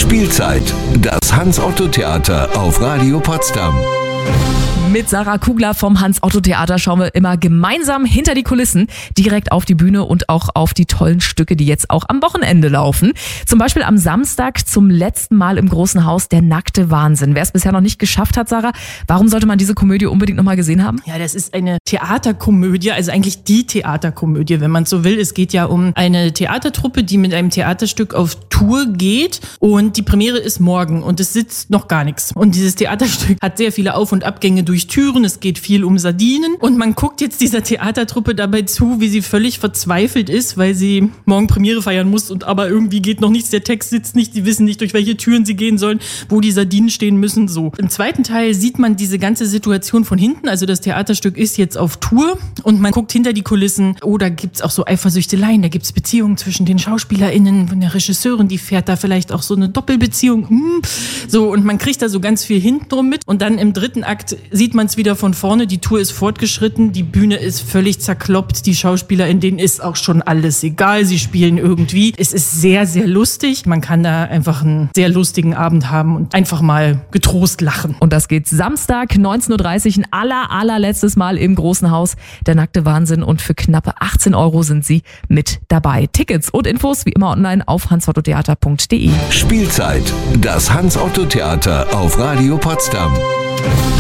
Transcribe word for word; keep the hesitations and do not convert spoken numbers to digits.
Spielzeit, das Hans-Otto-Theater auf Radio Potsdam. Mit Sarah Kugler vom Hans-Otto-Theater schauen wir immer gemeinsam hinter die Kulissen, direkt auf die Bühne und auch auf die tollen Stücke, die jetzt auch am Wochenende laufen. Zum Beispiel am Samstag zum letzten Mal im Großen Haus Der nackte Wahnsinn. Wer es bisher noch nicht geschafft hat, Sarah, warum sollte man diese Komödie unbedingt nochmal gesehen haben? Ja, das ist eine Theaterkomödie, also eigentlich die Theaterkomödie, wenn man so will. Es geht ja um eine Theatertruppe, die mit einem Theaterstück auf Tour geht und die Premiere ist morgen und es sitzt noch gar nichts. Und dieses Theaterstück hat sehr viele Auf- und Abgänge durch Türen, es geht viel um Sardinen und man guckt jetzt dieser Theatertruppe dabei zu, wie sie völlig verzweifelt ist, weil sie morgen Premiere feiern muss und aber irgendwie geht noch nichts, der Text sitzt nicht, sie wissen nicht, durch welche Türen sie gehen sollen, wo die Sardinen stehen müssen, so. Im zweiten Teil sieht man diese ganze Situation von hinten, also das Theaterstück ist jetzt auf Tour und man guckt hinter die Kulissen, oh, da gibt's auch so Eifersüchteleien, da gibt's Beziehungen zwischen den SchauspielerInnen, von der Regisseurin, die fährt da vielleicht auch so eine Doppelbeziehung, hm. so, und man kriegt da so ganz viel hintenrum mit und dann im dritten Akt sieht man es wieder von vorne, die Tour ist fortgeschritten, die Bühne ist völlig zerkloppt, die Schauspieler, in denen ist auch schon alles egal, sie spielen irgendwie. Es ist sehr, sehr lustig, man kann da einfach einen sehr lustigen Abend haben und einfach mal getrost lachen. Und das geht Samstag, neunzehn Uhr dreißig, ein aller, allerletztes Mal im Großen Haus Der nackte Wahnsinn und für knappe achtzehn Euro sind Sie mit dabei. Tickets und Infos wie immer online auf hans otto theater punkt de. Spielzeit, das Hans-Otto-Theater auf Radio Potsdam.